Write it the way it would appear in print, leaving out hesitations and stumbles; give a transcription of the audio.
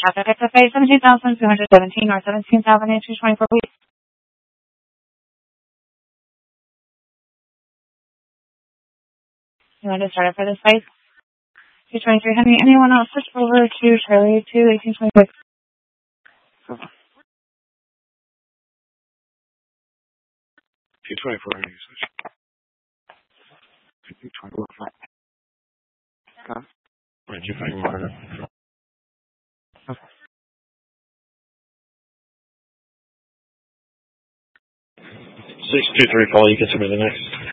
traffic XFA 17,217 North 17th Avenue, 224 West. You want to start it for this place? 223 Henry. Anyone else switch over to Charlie 2, 1826? 224 Henry. 224. Where'd you find Margaret? 623 call, you can submit the next.